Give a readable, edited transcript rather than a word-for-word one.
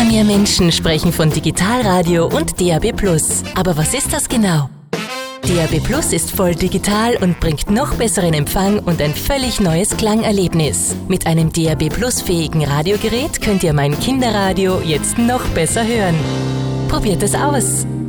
mehr Menschen sprechen von Digitalradio und DAB+. Aber was ist das genau? DAB+ ist voll digital und bringt noch besseren Empfang und ein völlig neues Klangerlebnis. Mit einem DAB+-fähigen Radiogerät könnt ihr mein Kinderradio jetzt noch besser hören. Probiert es aus!